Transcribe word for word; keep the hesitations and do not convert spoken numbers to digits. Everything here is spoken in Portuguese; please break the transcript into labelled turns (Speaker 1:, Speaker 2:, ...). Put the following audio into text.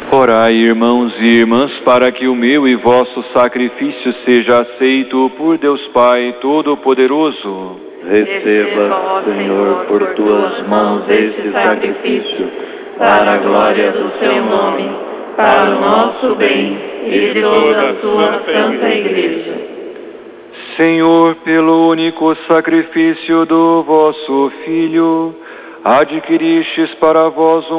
Speaker 1: Orai, irmãos e irmãs, para que o meu e vosso sacrifício seja aceito por Deus Pai Todo-Poderoso.
Speaker 2: Receba, Senhor, por tuas mãos este sacrifício, para a glória do seu nome, para o nosso bem e de toda a sua santa Igreja.
Speaker 1: Senhor, pelo único sacrifício do vosso Filho, adquiristes para vós um